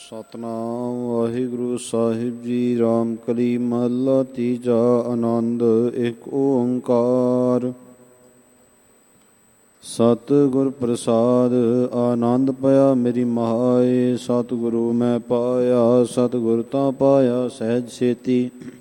ਸਤਨਾਮ ਵਾਹਿਗੁਰੂ ਸਾਹਿਬ ਜੀ। ਰਾਮ ਕਲੀ ਮਹੱਲਾ ਤੀਜਾ। ਆਨੰਦ ਇੱਕ ਓੰਕਾਰ। ਸਤਿਗੁਰ ਪ੍ਰਸਾਦ ਆਨੰਦ ਪਿਆ ਮੇਰੀ ਮਹਾਏ। ਸਤਿਗੁਰੂ ਮੈਂ ਪਾਇਆ, ਸਤਿਗੁਰ ਤਾਂ ਪਾਇਆ ਸਹਿਜ ਛੇਤੀ।